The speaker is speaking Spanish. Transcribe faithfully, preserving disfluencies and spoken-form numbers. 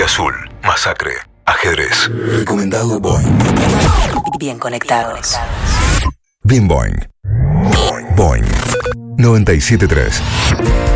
Azul, Masacre, Ajedrez. Recomendado Boing. Bien conectados. Bien Boing. Boing. noventa y siete punto tres.